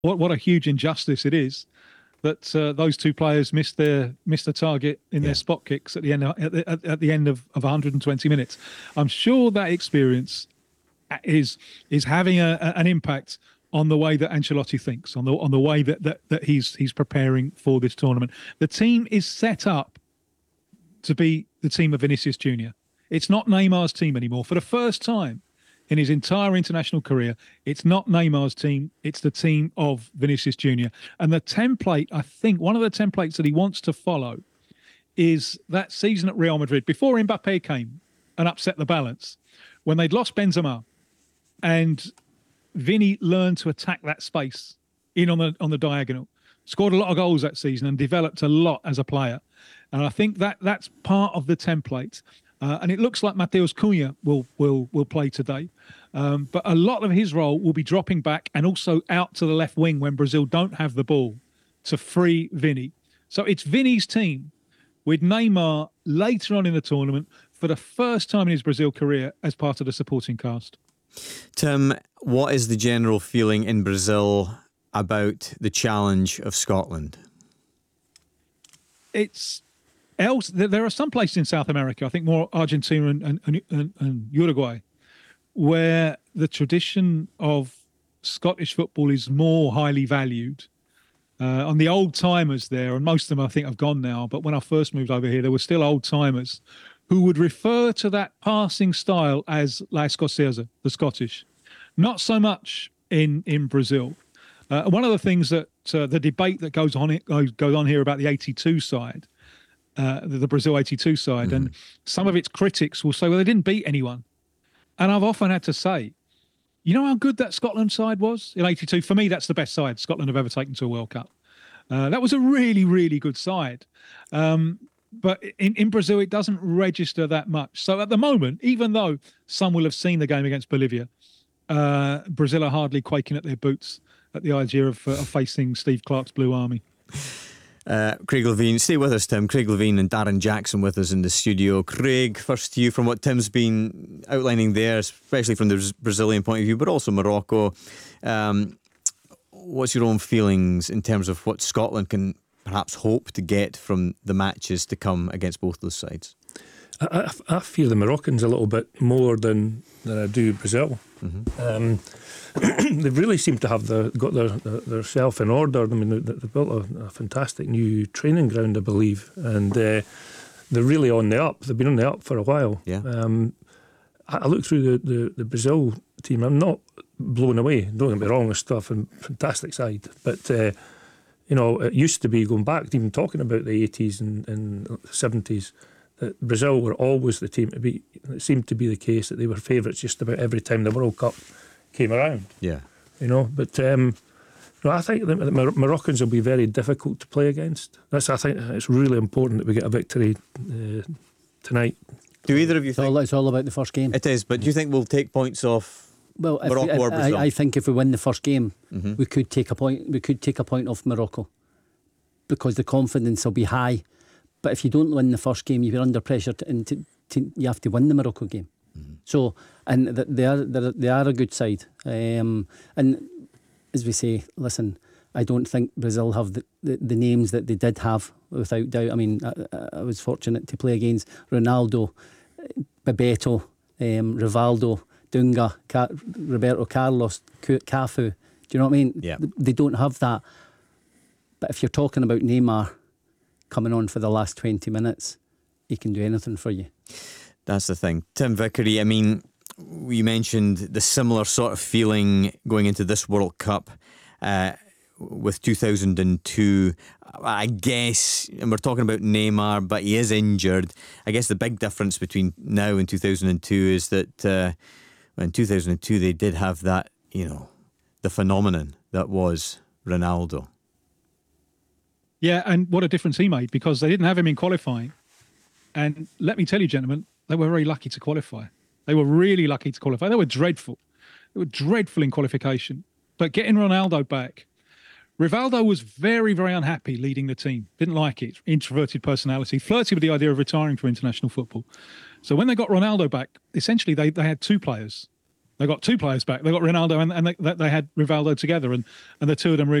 what a huge injustice it is that those two players missed the target in their spot kicks at the end at the end of 120 minutes. I'm sure that experience is having an impact on the way that Ancelotti thinks, on the way that he's preparing for this tournament. The team is set up to be the team of Vinicius Junior. It's not Neymar's team anymore. For the first time in his entire international career, it's not Neymar's team, it's the team of Vinicius Junior. And the template, I think, one of the templates that he wants to follow is that season at Real Madrid, before Mbappe came and upset the balance, when they'd lost Benzema, and Vinny learned to attack that space in on the diagonal, scored a lot of goals that season and developed a lot as a player. And I think that's part of the template. And it looks like Mateus Cunha will play today. But a lot of his role will be dropping back and also out to the left wing when Brazil don't have the ball to free Vinny. So it's Vinny's team with Neymar later on in the tournament for the first time in his Brazil career as part of the supporting cast. Tim, what is the general feeling in Brazil about the challenge of Scotland? There are some places in South America, I think more Argentina and Uruguay, where the tradition of Scottish football is more highly valued. On the old timers there, and most of them I think have gone now, but when I first moved over here, there were still old timers who would refer to that passing style as La Escocesa, the Scottish. Not so much in Brazil. One of the things that the debate that goes on here about the 82 side, the Brazil 82 side, and some of its critics will say, well, they didn't beat anyone. And I've often had to say, you know how good that Scotland side was in 82? For me, that's the best side Scotland have ever taken to a World Cup. That was a really, really good side. But in Brazil, it doesn't register that much. So at the moment, even though some will have seen the game against Bolivia, Brazil are hardly quaking at their boots at the idea of facing Steve Clarke's Blue Army. Craig Levein, stay with us, Tim. Craig Levein and Darren Jackson with us in the studio. Craig, first to you, from what Tim's been outlining there, especially from the Brazilian point of view, but also Morocco. What's your own feelings in terms of what Scotland can perhaps hope to get from the matches to come against both those sides? I fear the Moroccans a little bit more than I do Brazil. They really seem to have got their self in order. I mean, they built a fantastic new training ground, I believe, and they're really on the up. They've been on the up for a while. Yeah. I look through the Brazil team. I'm not blown away. Don't get me wrong, there's stuff and fantastic side, but it used to be, going back, even talking about the 80s and 70s, that Brazil were always the team to beat. It seemed to be the case that they were favourites just about every time the World Cup came around. Yeah. But I think the Moroccans will be very difficult to play against. I think it's really important that we get a victory tonight. Do either of you think it's all about the first game? It is, but do you think we'll take points off Morocco or Brazil? I think if we win the first game, we could take a point. We could take a point off Morocco because the confidence will be high. But if you don't win the first game, you're under pressure you have to win the Morocco game. So, and they are a good side. And as we say, listen, I don't think Brazil have the names that they did have, without doubt. I mean, I was fortunate to play against Ronaldo, Bebeto, Rivaldo, Dunga, Roberto Carlos, Cafu. Do you know what I mean? Yeah. They don't have that. But if you're talking about Neymar coming on for the last 20 minutes, he can do anything for you. That's the thing. Tim Vickery, I mean, we mentioned the similar sort of feeling going into this World Cup with 2002. I guess, and we're talking about Neymar, but he is injured. I guess the big difference between now and 2002 is that in 2002 they did have that, the phenomenon that was Ronaldo. Yeah, and what a difference he made, because they didn't have him in qualifying. And let me tell you, gentlemen, they were very lucky to qualify. They were really lucky to qualify. They were dreadful. They were dreadful in qualification. But getting Ronaldo back, Rivaldo was very, very unhappy leading the team. Didn't like it. Introverted personality. Flirty with the idea of retiring from international football. So when they got Ronaldo back, essentially they had two players. They got two players back. They got Ronaldo and they had Rivaldo together, and the two of them really